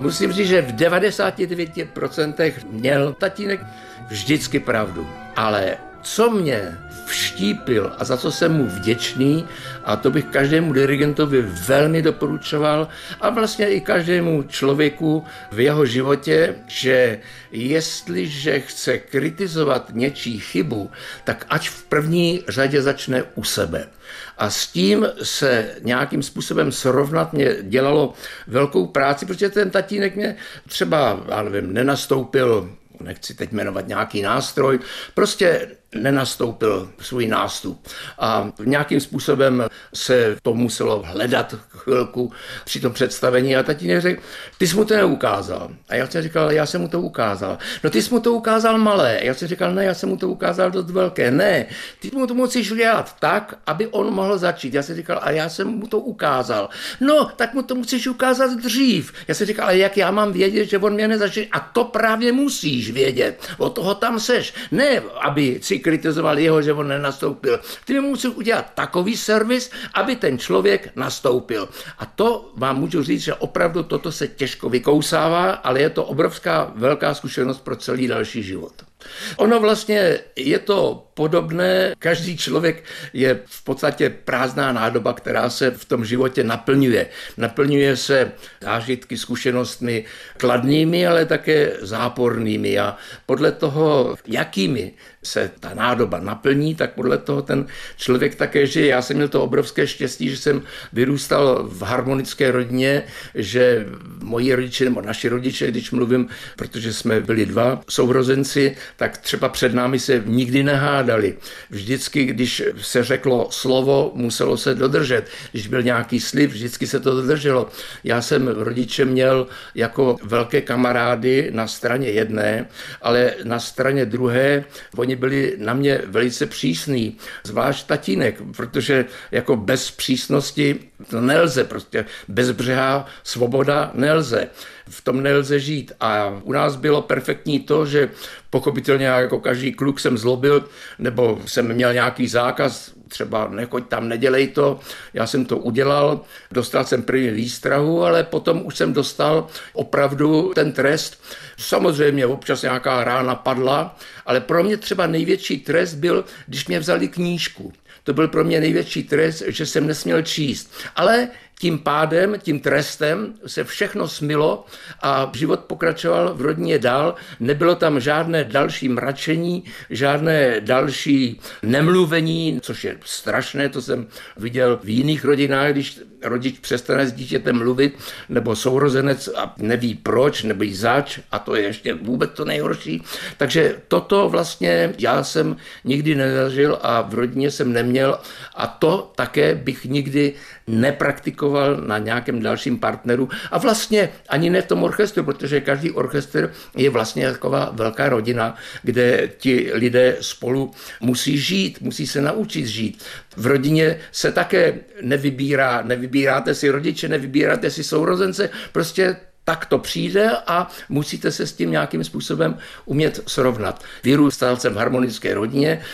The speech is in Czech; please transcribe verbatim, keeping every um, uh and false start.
Musím říct, že v devadesáti devíti procentech měl tatínek vždycky pravdu. Ale co mě vštípil a za co jsem mu vděčný, a to bych každému dirigentovi velmi doporučoval a vlastně i každému člověku v jeho životě, že jestliže chce kritizovat něčí chybu, tak ať v první řadě začne u sebe. A s tím se nějakým způsobem srovnat mě dělalo velkou práci, protože ten tatínek mě třeba, já nevím, nenastoupil, nechci teď jmenovat nějaký nástroj, prostě nenastoupil svůj nástup. A nějakým způsobem se to muselo hledat chvilku při tom představení a tatínek řekl, ty jsi mu to neukázal. A já jsem říkal, já jsem mu to ukázal. No ty jsi mu to ukázal malé. Já jsem říkal, ne, já jsem mu to ukázal dost velké. Ne, ty mu to musíš udělat tak, aby on mohl začít. Já jsem říkal, a já jsem mu to ukázal. No, tak mu to musíš ukázat dřív. Já jsem říkal, ale jak já mám vědět, že on mě nezačne? A to právě musíš vědět. Od toho tam seš. Ne, aby si kritizoval jeho, že on nenastoupil. Ty musíš udělat takový servis, aby ten člověk nastoupil. A to vám můžu říct, že opravdu toto se těžko vykousává, ale je to obrovská velká zkušenost pro celý další život. Ono vlastně je to podobné, každý člověk je v podstatě prázdná nádoba, která se v tom životě naplňuje. Naplňuje se zážitky, zkušenostmi kladnými, ale také zápornými a podle toho, jakými se ta nádoba naplní, tak podle toho ten člověk také žije. Já jsem měl to obrovské štěstí, že jsem vyrůstal v harmonické rodině, že moji rodiče nebo naši rodiče, když mluvím, protože jsme byli dva sourozenci, tak třeba před námi se nikdy nehádali. Vždycky, když se řeklo slovo, muselo se dodržet. Když byl nějaký slib, vždycky se to dodrželo. Já jsem rodiče měl jako velké kamarády na straně jedné, ale na straně druhé oni byli na mě velice přísní, zvlášť tatínek, protože jako bez přísnosti to nelze, prostě bezbřehá svoboda nelze. V tom nelze žít. A u nás bylo perfektní to, že pochopitelně jako každý kluk jsem zlobil, nebo jsem měl nějaký zákaz, třeba nechoď tam, nedělej to. Já jsem to udělal, dostal jsem první výstrahu, ale potom už jsem dostal opravdu ten trest. Samozřejmě občas nějaká rána padla, ale pro mě třeba největší trest byl, když mě vzali knížku. To byl pro mě největší trest, že jsem nesměl číst. Ale tím pádem, tím trestem se všechno smylo a život pokračoval v rodině dál. Nebylo tam žádné další mračení, žádné další nemluvení, což je strašné, to jsem viděl v jiných rodinách, když rodič přestane s dítětem mluvit, nebo sourozenec a neví proč, nebo jí zač, a to je ještě vůbec to nejhorší. Takže toto vlastně já jsem nikdy nezažil a v rodině jsem neměl a to také bych nikdy nepraktikoval na nějakém dalším partneru a vlastně ani ne v tom orchestru, protože každý orchestr je vlastně taková velká rodina, kde ti lidé spolu musí žít, musí se naučit žít. V rodině se také nevybírá, nevybíráte si rodiče, nevybíráte si sourozence, prostě tak to přijde a musíte se s tím nějakým způsobem umět srovnat. Vyrůstal jsem v harmonické rodině,